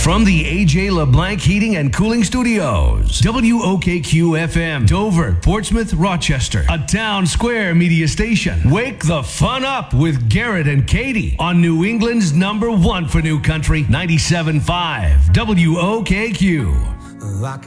From the AJ LeBlanc Heating and Cooling Studios, WOKQ FM, Dover, Portsmouth, Rochester, a Town Square media station. Wake the fun up with Garrett and Katie on New England's #1 for New Country, 97.5 WOKQ.